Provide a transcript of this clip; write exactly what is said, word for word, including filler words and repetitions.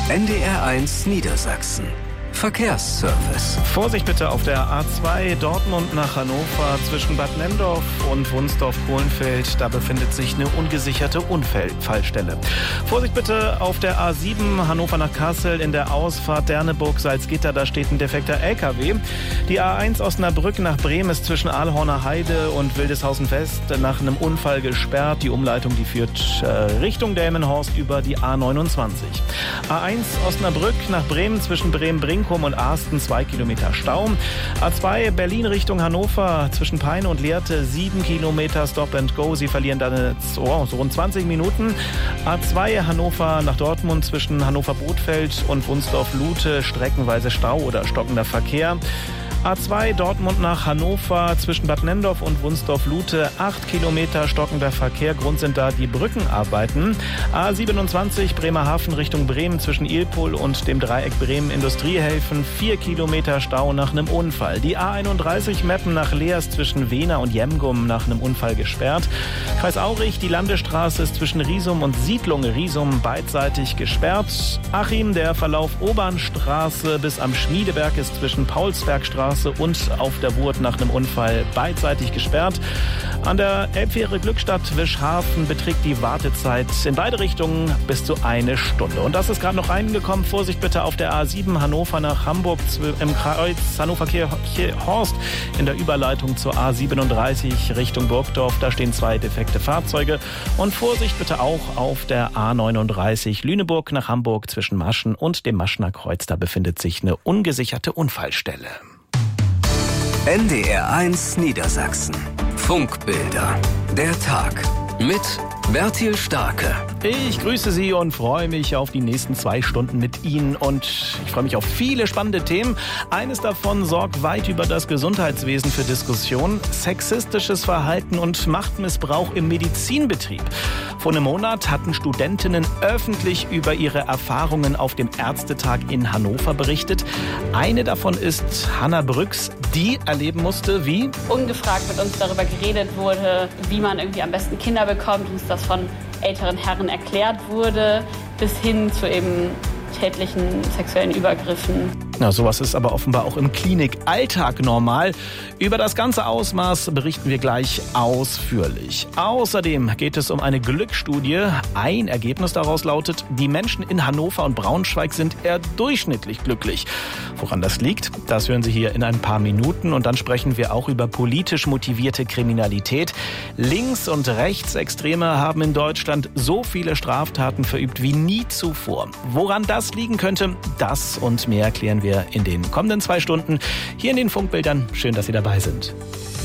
N D R eins Niedersachsen. Verkehrsservice. Vorsicht bitte auf der A zwei Dortmund nach Hannover zwischen Bad Nenndorf und Wunsdorf-Kohlenfeld. Da befindet sich eine ungesicherte Unfallstelle. Vorsicht bitte auf der A sieben Hannover nach Kassel in der Ausfahrt Derneburg-Salzgitter. Da steht ein defekter L K W. Die A eins Osnabrück nach Bremen ist zwischen Ahlhorner Heide und Wildeshausen West nach einem Unfall gesperrt. Die Umleitung, die führt äh, Richtung Delmenhorst über die A neunundzwanzig. A eins Osnabrück nach Bremen zwischen Bremen-Brinkum und Arsten zwei Kilometer Stau. A zwei Berlin Richtung Hannover zwischen Peine und Lehrte sieben Kilometer Stop and Go. Sie verlieren dann oh, so rund zwanzig Minuten. A zwei Hannover nach Dortmund zwischen Hannover-Bothfeld und Wunsdorf-Lute streckenweise Stau oder stockender Verkehr. A zwei Dortmund nach Hannover zwischen Bad Nenndorf und Wunsdorf-Lute acht Kilometer stockender Verkehr. Grund sind da die Brückenarbeiten. A siebenundzwanzig Bremerhaven Richtung Bremen zwischen Ilpol und dem Dreieck Bremen Industriehäfen vier Kilometer Stau nach einem Unfall. Die A einunddreißig Meppen nach Leers zwischen Wehner und Jemgum nach einem Unfall gesperrt. Kreis Aurich, die Landesstraße ist zwischen Riesum und Siedlung Riesum beidseitig gesperrt. Achim, der Verlauf Obernstraße bis am Schmiedeberg ist zwischen Paulsbergstraße und auf der Wurt nach einem Unfall beidseitig gesperrt. An der Elbfähre Glückstadt-Wischhafen beträgt die Wartezeit in beide Richtungen bis zu eine Stunde. Und das ist gerade noch reingekommen. Vorsicht bitte auf der A sieben Hannover nach Hamburg im Kreuz Hannover-Horst in der Überleitung zur A siebenunddreißig Richtung Burgdorf. Da stehen zwei defekte Fahrzeuge. Und Vorsicht bitte auch auf der A neununddreißig Lüneburg nach Hamburg zwischen Maschen und dem Maschener Kreuz. Da befindet sich eine ungesicherte Unfallstelle. N D R eins Niedersachsen. Funkbilder. Der Tag. Mit Bertil Starke. Ich grüße Sie und freue mich auf die nächsten zwei Stunden mit Ihnen. Und ich freue mich auf viele spannende Themen. Eines davon sorgt weit über das Gesundheitswesen für Diskussion. Sexistisches Verhalten und Machtmissbrauch im Medizinbetrieb. Vor einem Monat hatten Studentinnen öffentlich über ihre Erfahrungen auf dem Ärztetag in Hannover berichtet. Eine davon ist Hanna Brüx, die erleben musste, wie ungefragt mit uns darüber geredet wurde, wie man irgendwie am besten Kinder bekommt, uns das von älteren Herren erklärt wurde, bis hin zu eben tätlichen sexuellen Übergriffen. Na, sowas ist aber offenbar auch im Klinikalltag normal. Über das ganze Ausmaß berichten wir gleich ausführlich. Außerdem geht es um eine Glücksstudie. Ein Ergebnis daraus lautet, die Menschen in Hannover und Braunschweig sind eher durchschnittlich glücklich. Woran das liegt, das hören Sie hier in ein paar Minuten. Und dann sprechen wir auch über politisch motivierte Kriminalität. Links- und Rechtsextreme haben in Deutschland so viele Straftaten verübt wie nie zuvor. Woran das liegen könnte, das und mehr klären wir in den kommenden zwei Stunden hier in den Funkbildern. Schön, dass Sie dabei sind.